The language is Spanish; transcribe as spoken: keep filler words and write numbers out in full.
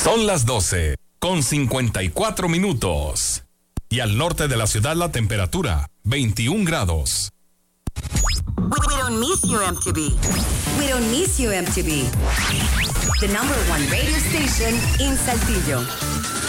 Son las doce con cincuenta y cuatro minutos. Y al norte de la ciudad la temperatura, veintiún grados. We don't miss you, M T V. We don't miss you, M T V. The number one radio station in Saltillo.